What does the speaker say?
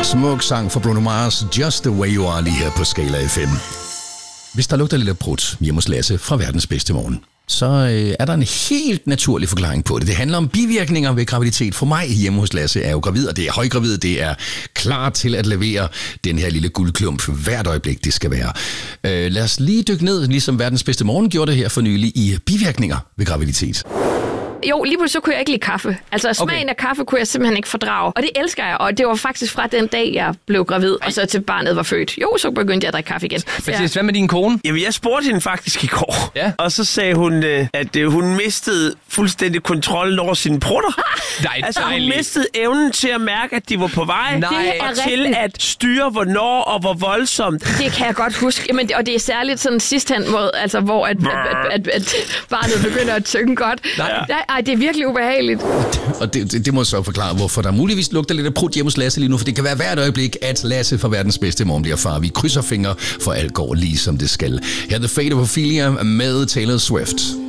Smuk sang fra Bruno Mars, Just the Way You Are, lige her på Skala FM. Hvis der lugter lidt af prut hjemme hos Lasse fra Verdens Bedste Morgen, så er der en helt naturlig forklaring på det. Det handler om bivirkninger ved graviditet. For mig hjemme hos Lasse er jo gravid, og det er højgravid. Det er klar til at levere den her lille guldklump hvert øjeblik, det skal være. Lad os lige dykke ned, ligesom Verdens Bedste Morgen gjorde det her for nylig, i bivirkninger ved graviditet. Jo, lige pludselig så kunne jeg ikke lide kaffe. Altså smagen af kaffe kunne jeg simpelthen ikke fordrage. Og det elsker jeg, og det var faktisk fra den dag, jeg blev gravid, og så til barnet var født. Jo, så begyndte jeg at drikke kaffe igen. Mathias, hvad med din kone? Jamen, jeg spurgte hende faktisk i går. Ja. Og så sagde hun, at hun mistede fuldstændig kontrollen over sine prutter. Nej, altså, hun mistede evnen til at mærke, at de var på vej. Og til at styre, hvornår og hvor voldsomt. Det kan jeg godt huske. Jamen, og det er særligt sådan sidst hen, altså, hvor at barnet begynder at synge godt. Ej, det er virkelig ubehageligt. Og det må så forklare, hvorfor der muligvis lugter lidt af prut hjemme hos Lasse lige nu, for det kan være hvert øjeblik, at Lasse fra Verdens Bedste Morgen bliver far. Vi krydser fingre, for alt går lige som det skal. Her er The Fate of Ophelia med Taylor Swift.